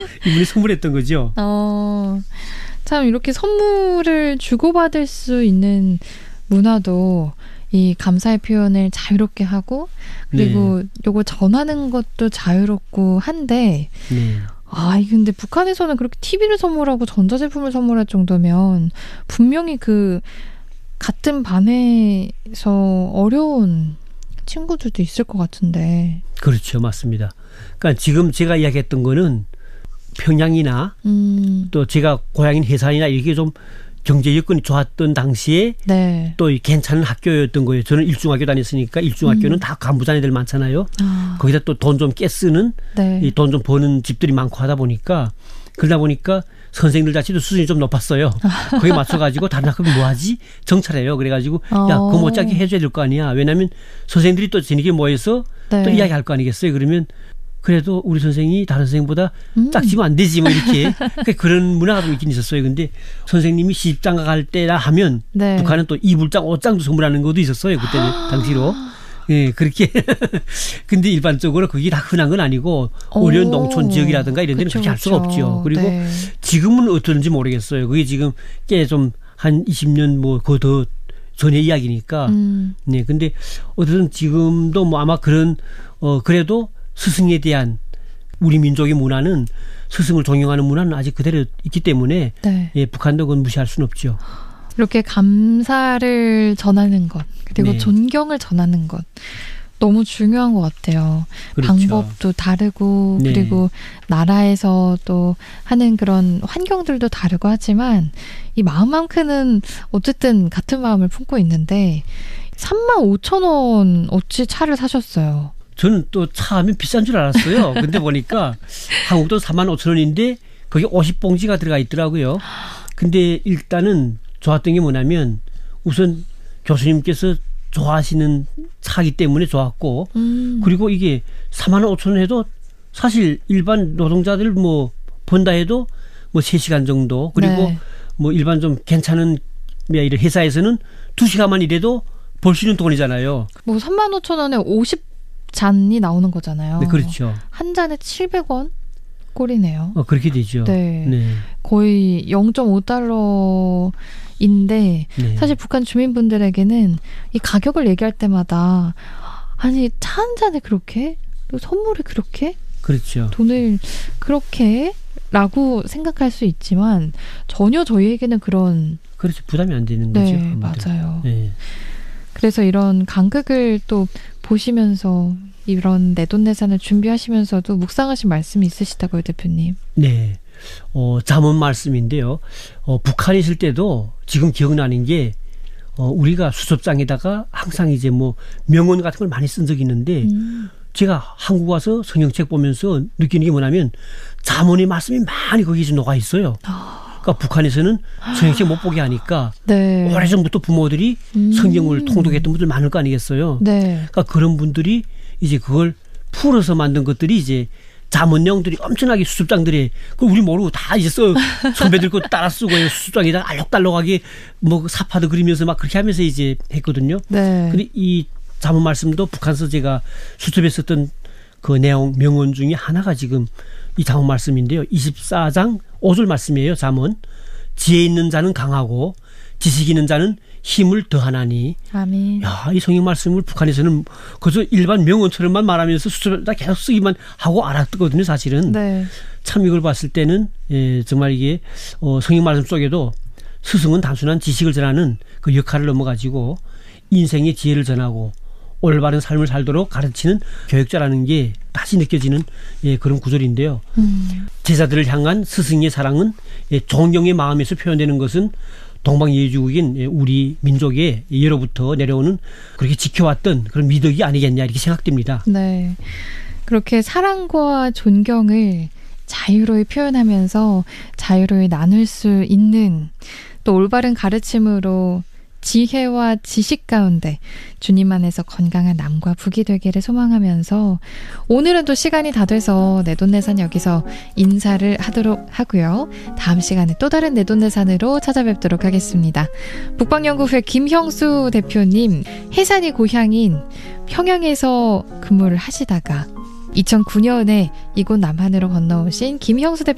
이분이 선물했던 거죠. 참 이렇게 선물을 주고받을 수 있는 문화도 이 감사의 표현을 자유롭게 하고 그리고 요거 전하는 것도 자유롭고 한데 근데 북한에서는 그렇게 TV를 선물하고 전자제품을 선물할 정도면 분명히 그 같은 반에서 어려운 친구들도 있을 것 같은데. 그렇죠. 맞습니다. 그러니까 지금 제가 이야기했던 거는 평양이나 또 제가 고향인 해산이나 이렇게 좀 경제 여건이 좋았던 당시에 또 괜찮은 학교였던 거예요. 저는 일중학교 다녔으니까 일중학교는 다 간부자 애들 많잖아요. 거기다 또 돈 좀 깨 쓰는 돈 좀 버는 집들이 많고 하다 보니까 그러다 보니까 선생님들 자체도 수준이 좀 높았어요. 거기에 맞춰가지고 다른 학교는 뭐하지? 정찰해요. 그래가지고 야 그거 못잡게 해줘야 될 거 아니야. 왜냐하면 선생님들이 또 저녁에 모여서 또 이야기할 거 아니겠어요. 그러면 그래도 우리 선생이 다른 선생보다 짝지면 안 되지 뭐 이렇게 그런 문화가 좀 있긴 있었어요. 근데 선생님이 시집장가 갈 때라 하면 북한은 또 이불장, 옷장도 선물하는 것도 있었어요. 그때는 당시로. 예, 그렇게. 근데 일반적으로 그게 다 흔한 건 아니고 어려운 농촌 지역이라든가 이런 데는 그렇게 할 수가 없죠. 그리고 지금은 어떤지 모르겠어요. 그게 지금 꽤 좀 한 20년 뭐 그 더 전의 이야기니까. 네, 근데 어쨌든 지금도 뭐 아마 그런 그래도 스승에 대한 우리 민족의 문화는 스승을 존경하는 문화는 아직 그대로 있기 때문에 예, 북한도 그건 무시할 수는 없죠. 이렇게 감사를 전하는 것 그리고 존경을 전하는 것 너무 중요한 것 같아요. 그렇죠. 방법도 다르고 그리고 나라에서 또 하는 그런 환경들도 다르고 하지만 이 마음만큼은 어쨌든 같은 마음을 품고 있는데 35,000원 어치 차를 사셨어요. 저는 또 차 하면 비싼 줄 알았어요. 근데 보니까 한국도 45,000원인데 거기 50봉지가 들어가 있더라고요. 근데 일단은 좋았던 게 뭐냐면 우선 교수님께서 좋아하시는 차이기 때문에 좋았고 그리고 이게 45,000원 해도 사실 일반 노동자들 뭐 번다 해도 뭐 3시간 정도 그리고 뭐 일반 좀 괜찮은 이런 회사에서는 2시간만 일해도 벌 수 있는 돈이잖아요. 뭐 35,000원에 50잔이 나오는 거잖아요. 네, 그렇죠. 한 잔에 700원 꼴이네요. 그렇게 되죠. 네. 거의 0.5달러인데 사실 북한 주민분들에게는 이 가격을 얘기할 때마다 아니 차 한 잔에 그렇게 또 선물에 그렇게 그렇죠. 돈을 그렇게 라고 생각할 수 있지만 전혀 저희에게는 그런 그렇죠. 부담이 안 되는 거죠. 맞아요. 그래서 이런 간극을 또 보시면서 이런 내돈내산을 준비하시면서도 묵상하신 말씀이 있으시다고요, 대표님? 네. 잠언 말씀인데요. 북한에 있을 때도 지금 기억나는 게 우리가 수첩장에다가 항상 이제 뭐 명언 같은 걸 많이 쓴 적이 있는데 제가 한국 와서 성경책 보면서 느끼는 게 뭐냐면 잠언의 말씀이 많이 거기에 녹아 있어요. 그러니까 북한에서는 성경책 못 보게 하니까 오래전부터 부모들이 성경을 통독했던 분들 많을 거 아니겠어요. 그러니까 그런 분들이 이제 그걸 풀어서 만든 것들이 이제 잠언령들이 엄청나게 수습장들이 그 우리 모르고 다 이제 선배들 거 따라 쓰고 수습장에다 알록달록하게 뭐 사파도 그리면서 막 그렇게 하면서 이제 했거든요. 근데 이 잠언 말씀도 북한서 제가 수습에 썼던 그 내용 명언 중에 하나가 지금 이 잠언 말씀인데요. 24장 5절 말씀이에요. 잠언. 지혜 있는 자는 강하고 지식 있는 자는 힘을 더하나니. 아멘. 야, 이 성경 말씀을 북한에서는 그저 일반 명언처럼만 말하면서 수첩에다 계속 쓰기만 하고 알았거든요. 사실은. 참 이걸 봤을 때는 정말 이게 성경 말씀 속에도 스승은 단순한 지식을 전하는 그 역할을 넘어가지고 인생의 지혜를 전하고 올바른 삶을 살도록 가르치는 교육자라는 게 다시 느껴지는 그런 구절인데요. 제자들을 향한 스승의 사랑은 존경의 마음에서 표현되는 것은 동방예주국인 우리 민족의 예로부터 내려오는 그렇게 지켜왔던 그런 미덕이 아니겠냐 이렇게 생각됩니다. 네, 그렇게 사랑과 존경을 자유로이 표현하면서 자유로이 나눌 수 있는 또 올바른 가르침으로 지혜와 지식 가운데 주님 안에서 건강한 남과 북이 되기를 소망하면서 오늘은 또 시간이 다 돼서 내돈내산 여기서 인사를 하도록 하고요. 다음 시간에 또 다른 내돈내산으로 찾아뵙도록 하겠습니다. 북방연구회 김형수 대표님, 해산이 고향인 평양에서 근무를 하시다가 2009년에 이곳 남한으로 건너오신 김형수 대표